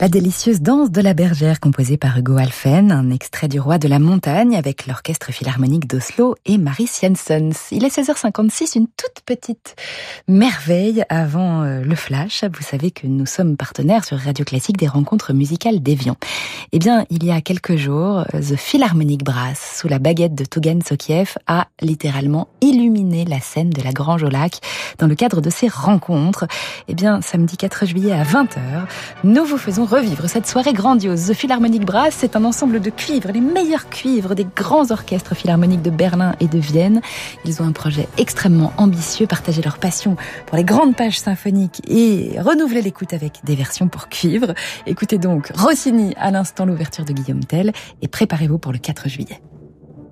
La délicieuse danse de la bergère composée par Hugo Alphen, un extrait du Roi de la montagne avec l'Orchestre Philharmonique d'Oslo et Maris Jansons. Il est 16h56, une toute petite merveille avant le flash. Vous savez que nous sommes partenaires sur Radio Classique des rencontres musicales d'Évian. Eh bien, il y a quelques jours, The Philharmonic Brass, sous la baguette de Tougan Sokiev, a littéralement illuminé la scène de la Grange au Lac dans le cadre de ces rencontres. Eh bien, samedi 4 juillet à 20h, nous vous faisons revivre cette soirée grandiose. The Philharmonic Brass, c'est un ensemble de cuivres, les meilleurs cuivres des grands orchestres philharmoniques de Berlin et de Vienne. Ils ont un projet extrêmement ambitieux, partager leur passion pour les grandes pages symphoniques et renouveler l'écoute avec des versions pour cuivre. Écoutez donc Rossini à l'instant, l'ouverture de Guillaume Tell, et préparez-vous pour le 4 juillet.